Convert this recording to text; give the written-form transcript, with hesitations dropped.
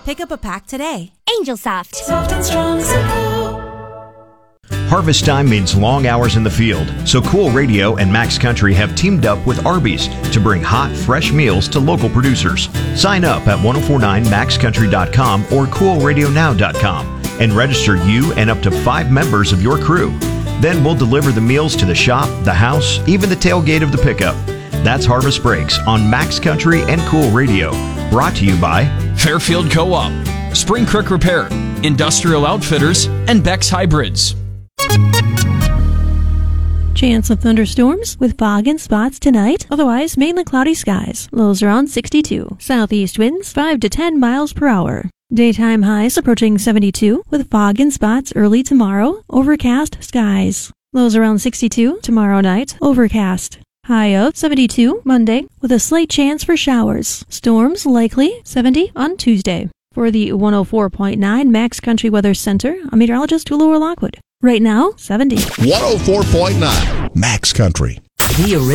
Pick up a pack today. Angel Soft. Soft and strong supple. Harvest time means long hours in the field, so Cool Radio and Max Country have teamed up with Arby's to bring hot, fresh meals to local producers. Sign up at 1049maxcountry.com or coolradionow.com and register you and up to 5 members of your crew. Then we'll deliver the meals to the shop, the house, even the tailgate of the pickup. That's Harvest Breaks on Max Country and Cool Radio. Brought to you by Fairfield Co-op, Spring Creek Repair, Industrial Outfitters, and Beck's Hybrids. Chance of thunderstorms with fog and spots tonight. Otherwise, mainly cloudy skies. Lows around 62. Southeast winds 5 to 10 miles per hour. Daytime highs approaching 72 with fog and spots early tomorrow. Overcast skies. Lows around 62 tomorrow night. Overcast. High of 72 Monday with a slight chance for showers. Storms likely 70 on Tuesday. For the 104.9 Max Country Weather Center, I'm meteorologist Laura Lockwood. Right now, 70. 104.9 Max Country.